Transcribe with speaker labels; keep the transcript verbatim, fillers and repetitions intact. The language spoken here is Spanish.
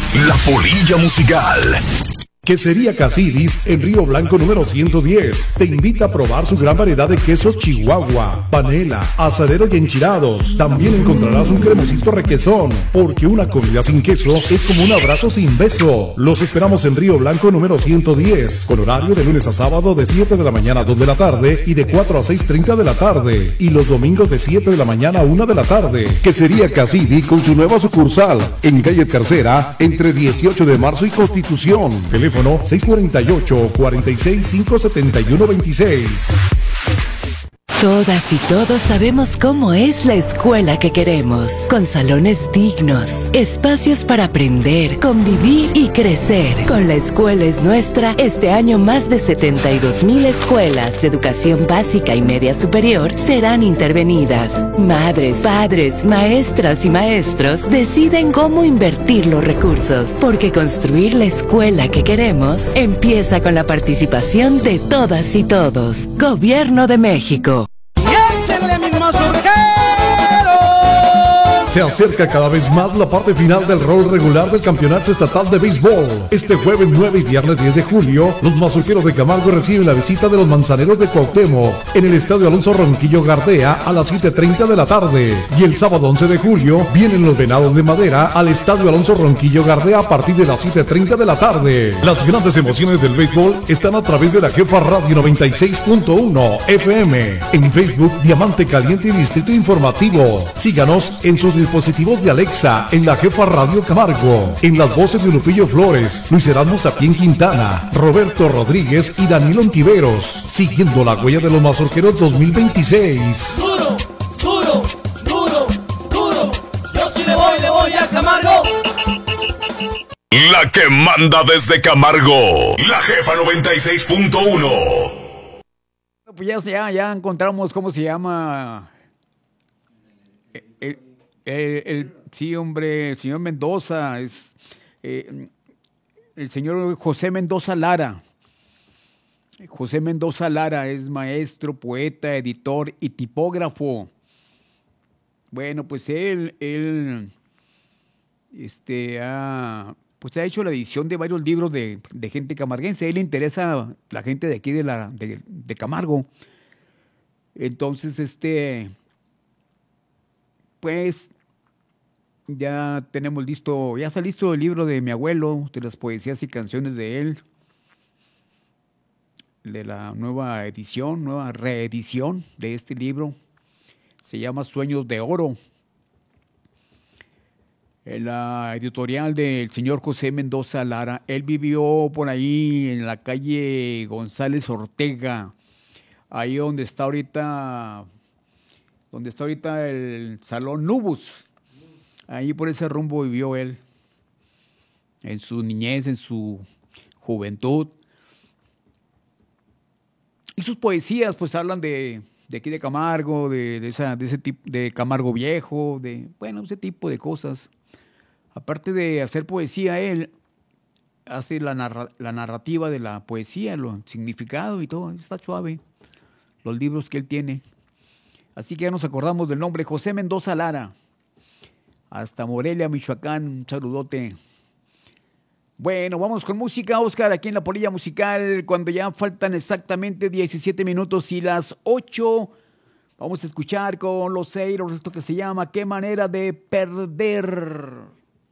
Speaker 1: La Polilla Musical. Quesería Casidis en Río Blanco número ciento diez te invita a probar su gran variedad de quesos Chihuahua, panela, asadero y enchilados. También encontrarás un cremosito requesón, porque una comida sin queso es como un abrazo sin beso. Los esperamos en Río Blanco número ciento diez, con horario de lunes a sábado de siete de la mañana a dos de la tarde y de cuatro a seis treinta de la tarde, y los domingos de siete de la mañana a una de la tarde. Quesería Casidis con su nueva sucursal en calle Tercera entre dieciocho de marzo y Constitución. Teléfono seis cuatro ocho, cuatro seis cinco, siete uno dos seis.
Speaker 2: Todas y todos sabemos cómo es la escuela que queremos, con salones dignos, espacios para aprender, convivir y crecer. Con La Escuela Es Nuestra, este año más de setenta y dos mil escuelas de educación básica y media superior serán intervenidas. Madres, padres, maestras y maestros deciden cómo invertir los recursos, porque construir la escuela que queremos empieza con la participación de todas y todos. Gobierno de México.
Speaker 1: Se acerca cada vez más la parte final del rol regular del Campeonato Estatal de Béisbol. Este jueves nueve y viernes diez de julio, los mazorqueros de Camargo reciben la visita de los manzaneros de Cuauhtémoc en el Estadio Alonso Ronquillo Gardea a las siete treinta de la tarde. Y el sábado once de julio, vienen los Venados de Madera al Estadio Alonso Ronquillo Gardea a partir de las siete treinta de la tarde. Las grandes emociones del béisbol están a través de la Jefa Radio noventa y seis punto uno F M. En Facebook, Diamante Caliente y Distrito Informativo. Síganos en sus dispositivos de Alexa en la Jefa Radio Camargo, en las voces de Lupillo Flores, Luis Erasmo Sapien Quintana, Roberto Rodríguez y Danilo Ontiveros, siguiendo la huella de los mazorqueros dos mil veintiséis.
Speaker 3: Duro, duro, duro, duro, yo sí le voy, le voy a Camargo.
Speaker 1: La que manda desde Camargo, la Jefa noventa y seis punto uno.
Speaker 4: Pues ya, ya, ya encontramos cómo se llama el, el, el sí, hombre, el señor Mendoza, es eh, el señor José Mendoza Lara. José Mendoza Lara es maestro, poeta, editor y tipógrafo. Bueno, pues él, él este, ha, pues ha hecho la edición de varios libros de, de gente camarguense. A él le interesa la gente de aquí de, la, de, de Camargo. Entonces, este, pues ya tenemos listo, ya está listo el libro de mi abuelo, de las poesías y canciones de él, de la nueva edición, nueva reedición de este libro. Se llama Sueños de Oro. En la editorial del señor José Mendoza Lara. Él vivió por ahí en la calle González Ortega, ahí donde está ahorita, donde está ahorita el Salón Nubus. Ahí por ese rumbo vivió él, en su niñez, en su juventud. Y sus poesías pues hablan de, de aquí de Camargo, de, de, esa, de ese tipo, de Camargo Viejo, de, bueno, ese tipo de cosas. Aparte de hacer poesía, él hace la, narra, la narrativa de la poesía, el significado y todo. Está suave los libros que él tiene. Así que ya nos acordamos del nombre, José Mendoza Lara. Hasta Morelia, Michoacán, un saludote. Bueno, vamos con música, Oscar, aquí en La Polilla Musical, cuando ya faltan exactamente diecisiete minutos y las ocho. Vamos a escuchar con los Eiros esto que se llama ¿Qué manera de perder?